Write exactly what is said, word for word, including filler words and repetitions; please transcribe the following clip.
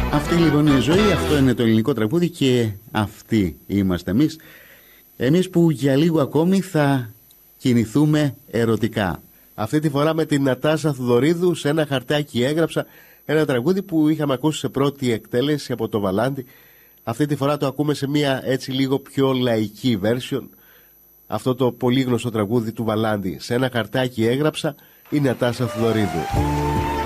Αυτή λοιπόν είναι η ζωή, αυτό είναι το ελληνικό τραγούδι και αυτοί είμαστε εμείς. Εμείς που για λίγο ακόμη θα κινηθούμε ερωτικά. Αυτή τη φορά με την Νατάσα Θουδωρίδου, σε ένα χαρτάκι έγραψα ένα τραγούδι που είχαμε ακούσει σε πρώτη εκτέλεση από το Βαλάντι. Αυτή τη φορά το ακούμε σε μια έτσι λίγο πιο λαϊκή version. Αυτό το πολύ γνωστό τραγούδι του Βαλάντι, σε ένα χαρτάκι έγραψα, η Νατάσα Θουδωρίδου.